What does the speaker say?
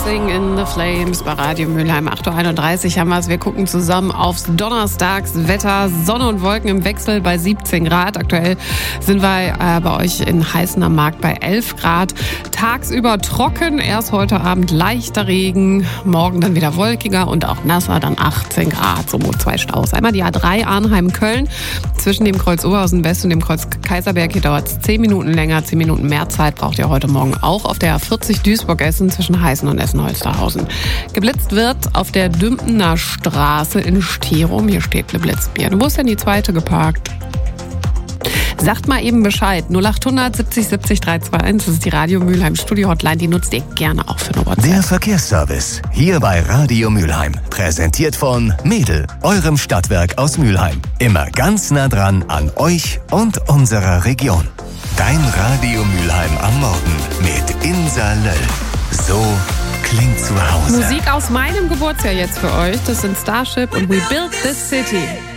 Dancing in the Flames bei Radio Mülheim. 8.31 Uhr haben wir es. Wir gucken zusammen aufs Donnerstagswetter. Sonne und Wolken im Wechsel bei 17 Grad. Aktuell sind wir bei euch in Heißener Markt bei 11 Grad. Tagsüber trocken, erst heute Abend leichter Regen. Morgen dann wieder wolkiger und auch nasser, dann 18 Grad. So 2 Staus. Einmal die A3 Arnheim-Köln. Zwischen dem Kreuz Oberhausen West und dem Kreuz Kaiserberg. Hier dauert es 10 Minuten länger, 10 Minuten mehr Zeit braucht ihr heute Morgen auch auf der A40 Duisburg-Essen zwischen Heißen und Essen-Holsterhausen. Geblitzt wird auf der Dümpener Straße in Sterum. Hier steht eine Blitzbirne. Wo ist denn die zweite geparkt? Sagt mal eben Bescheid. 0800 70 70 321. Das ist die Radio Mülheim Studio Hotline. Die nutzt ihr gerne auch für eine WhatsApp. Der Verkehrsservice. Hier bei Radio Mülheim. Präsentiert von Mädel, eurem Stadtwerk aus Mülheim. Immer ganz nah dran an euch und unserer Region. Dein Radio Mülheim am Morgen mit Insa Löll. So klingt zu Hause. Musik aus meinem Geburtsjahr jetzt für euch. Das sind Starship und We Built This City.